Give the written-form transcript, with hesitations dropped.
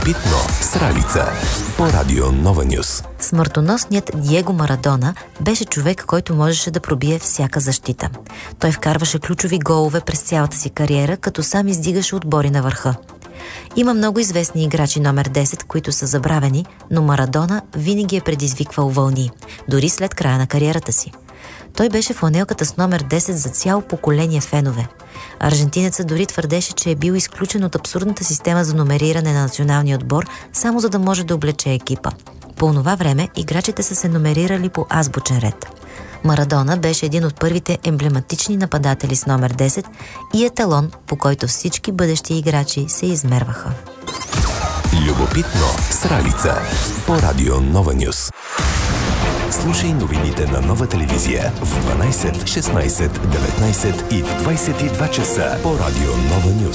Любопитно с Ралица по Радио Нова Нюс. Смъртоносният Диего Марадона беше човек, който можеше да пробие всяка защита. Той вкарваше ключови голове през цялата си кариера, като сам издигаше отбори на върха. Има много известни играчи номер 10, които са забравени, но Марадона винаги е предизвиквал вълни, дори след края на кариерата си. Той беше фланелката с номер 10 за цяло поколение фенове. Аржентинецът дори твърдеше, че е бил изключен от абсурдната система за номериране на националния отбор, само за да може да облече екипа. По онова време играчите са се номерирали по азбучен ред. Марадона беше един от първите емблематични нападатели с номер 10 и еталон, по който всички бъдещи играчи се измерваха. Любопитно с Ралица по Радио Нова Нюс. Слушай новините на Нова телевизия в 12, 16, 19 и в 22 часа по Радио Нова Нюс.